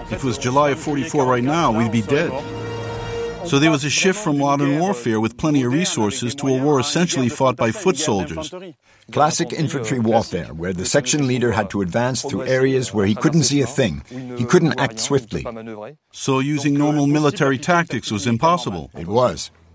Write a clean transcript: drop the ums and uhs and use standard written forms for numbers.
If it was July of 44 right now, we'd be dead. So there was a shift from modern warfare with plenty of resources to a war essentially fought by foot soldiers. Classic infantry warfare, where the section leader had to advance through areas where he couldn't see a thing. He couldn't act swiftly. So using normal military tactics was impossible. It was.